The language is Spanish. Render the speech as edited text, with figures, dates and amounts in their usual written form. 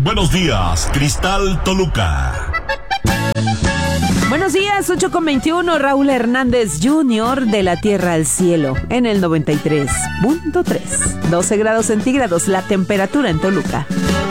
Buenos días, Cristal Toluca. Buenos días, 8:21, Raúl Hernández Jr. de la Tierra al Cielo en el 93.3. 12 grados centígrados la temperatura en Toluca.